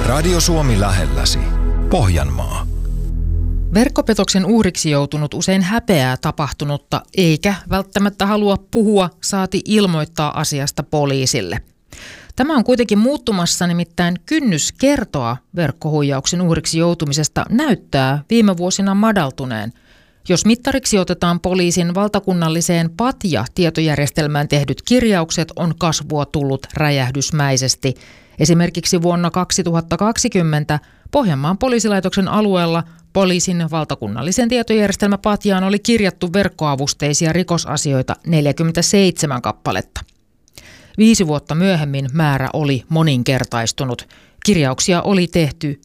Radio Suomi lähelläsi. Pohjanmaa. Verkkopetoksen uhriksi joutunut usein häpeää tapahtunutta eikä välttämättä halua puhua saati ilmoittaa asiasta poliisille. Tämä on kuitenkin muuttumassa, nimittäin kynnys kertoa verkkohuijauksen uhriksi joutumisesta näyttää viime vuosina madaltuneen. Jos mittariksi otetaan poliisin valtakunnalliseen PATJA-tietojärjestelmään tehdyt kirjaukset, on kasvua tullut räjähdysmäisesti. Esimerkiksi vuonna 2020 Pohjanmaan poliisilaitoksen alueella poliisin valtakunnallisen tietojärjestelmä PATJAan oli kirjattu verkkoavusteisia rikosasioita 47 kappaletta. 5 vuotta myöhemmin määrä oli moninkertaistunut. Kirjauksia oli tehty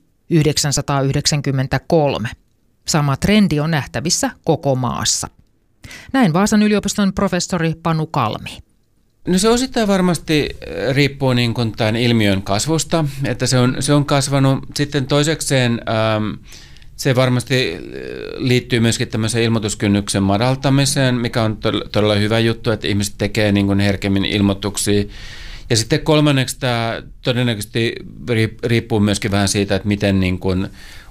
993. Sama trendi on nähtävissä koko maassa. Näin Vaasan yliopiston professori Panu Kalmi. No se osittain varmasti riippuu niin kuin tämän ilmiön kasvusta, että se on kasvanut. Sitten toisekseen se varmasti liittyy myöskin tämmöiseen ilmoituskynnyksen madaltamiseen, mikä on todella hyvä juttu, että ihmiset tekee niin kuin herkemmin ilmoituksia. Ja sitten kolmanneksi tämä todennäköisesti riippuu myöskin vähän siitä, että miten niin kuin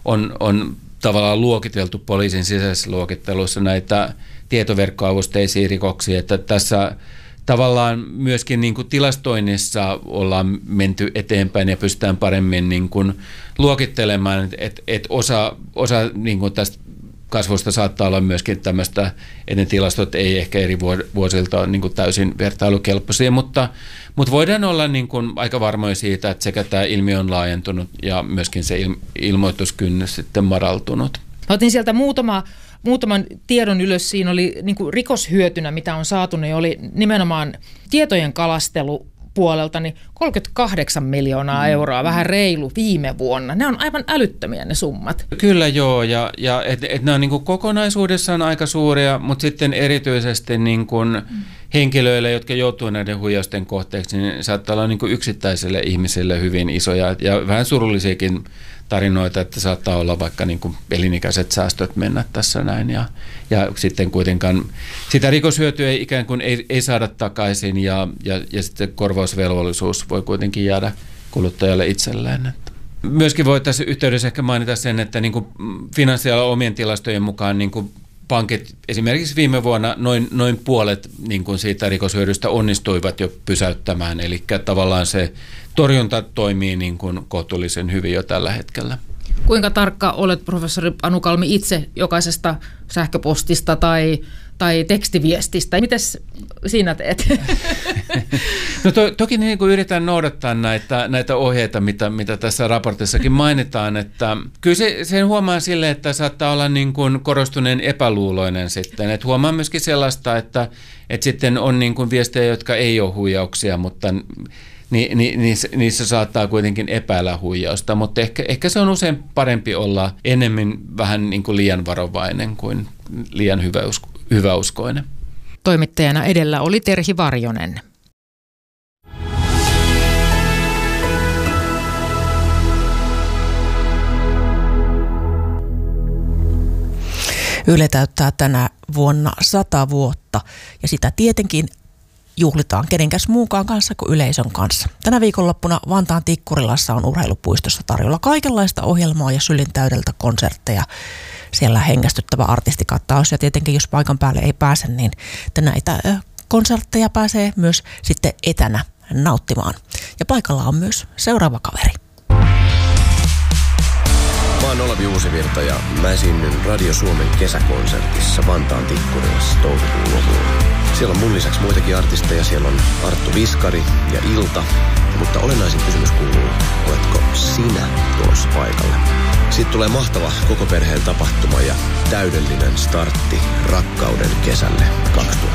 on tavallaan luokiteltu poliisin sisäisessä luokittelussa näitä tietoverkkoavusteisia rikoksia, että tässä tavallaan myöskin niin kuin tilastoinnissa ollaan menty eteenpäin ja pystytään paremmin niin kuin luokittelemaan, että osa niin kuin tästä kasvusta saattaa olla myöskin tämmöistä, että ne tilastot ei ehkä eri vuosilta ole niin kuin täysin vertailukelpoisia, mutta voidaan olla niin kuin aika varmoja siitä, että sekä tämä ilmiö on laajentunut ja myöskin se ilmoituskynnys sitten madaltunut. Otin sieltä muutaman tiedon ylös. Siinä oli niin kuin rikoshyötynä, mitä on saatu, niin oli nimenomaan tietojen kalastelu puolelta niin 38 miljoonaa euroa, vähän reilu viime vuonna. Ne on aivan älyttömiä ne summat. Kyllä joo, ja nämä on niin kuin kokonaisuudessaan aika suuria, mutta sitten erityisesti niin kuin henkilöille, jotka joutuu näiden huijausten kohteeksi, niin saattaa olla niin kuin yksittäisille ihmisille hyvin isoja ja vähän surullisiakin tarinoita, että saattaa olla vaikka niin kuin elinikäiset säästöt mennä tässä näin ja sitten kuitenkaan sitä rikoshyötyä ikään kuin ei saada takaisin ja sitten korvausvelvollisuus voi kuitenkin jäädä kuluttajalle itselleen. Myöskin voi tässä yhteydessä ehkä mainita sen, että niin kuin Finanssialan omien tilastojen mukaan niin kuin pankit esimerkiksi viime vuonna noin puolet niin kuin siitä rikoshyödystä onnistuivat jo pysäyttämään, eli tavallaan se torjunta toimii niin kuin kohtuullisen hyvin jo tällä hetkellä. Kuinka tarkka olet, professori Panu Kalmi, itse jokaisesta sähköpostista tai tekstiviestistä? Mites siinä teet? No toki niin kuin yritän noudattaa näitä ohjeita, mitä tässä raportissakin mainitaan, että kyllä sen huomaa sille, että saattaa olla niin kuin korostuneen epäluuloinen sitten. Että huomaa myöskin sellaista, että sitten on niin kuin viestejä, jotka ei ole huijauksia, mutta niissä saattaa kuitenkin epäillä huijausta, mutta ehkä se on usein parempi olla enemmän vähän niin kuin liian varovainen kuin liian hyväuskoinen. Toimittajana edellä oli Terhi Varjonen. Yle täyttää tänä vuonna 100 vuotta ja sitä tietenkin juhlitaan kenenkäs muunkaan kanssa kuin yleisön kanssa. Tänä viikonloppuna Vantaan Tikkurilassa on urheilupuistossa tarjolla kaikenlaista ohjelmaa ja sylin täydeltä konsertteja. Siellä hengästyttävä artistikattaus ja tietenkin jos paikan päälle ei pääse, niin näitä konsertteja pääsee myös sitten etänä nauttimaan. Ja paikalla on myös seuraava kaveri. Mä oon Olavi Uusivirta ja mä esiinnyn Radio Suomen kesäkonsertissa Vantaan Tikkurilassa toukokuun lopulla. Siellä on mun lisäksi muitakin artisteja. Siellä on Arttu Viskari ja Ilta. Mutta olennaisin kysymys kuuluu, oletko sinä tulossa paikalle? Siitä tulee mahtava koko perheen tapahtuma ja täydellinen startti rakkauden kesälle 2020.